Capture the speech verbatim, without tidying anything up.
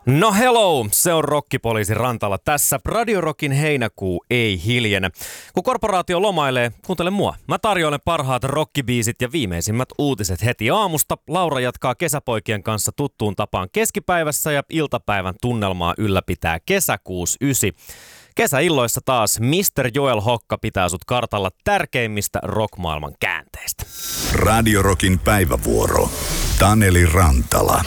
No hello, se on Rokkipoliisi Rantala tässä. Radio Rockin heinäkuu ei hiljene. Kun korporaatio lomailee, kuuntele mua. Mä tarjoilen parhaat rockibiisit ja viimeisimmät uutiset heti aamusta. Laura jatkaa kesäpoikien kanssa tuttuun tapaan keskipäivässä ja iltapäivän tunnelmaa ylläpitää kesäkuusi yhdeksän. Kesäilloissa taas mister Joel Hokka pitää sut kartalla tärkeimmistä rockmaailman käänteistä. Radio Rockin päivävuoro. Taneli Rantala.